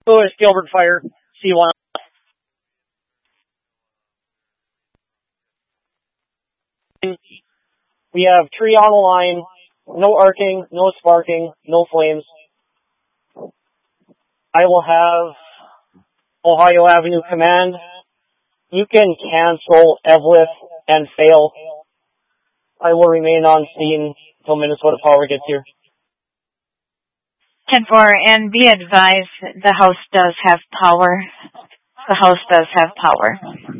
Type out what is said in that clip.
So is Gilbert Fire, C1. We have tree on the line, no arcing, no sparking, no flames. I will have Ohio Avenue Command. You can cancel Evelyn and fail. I will remain on scene until Minnesota Power gets here. 10-4, and be advised, the house does have power. The house does have power.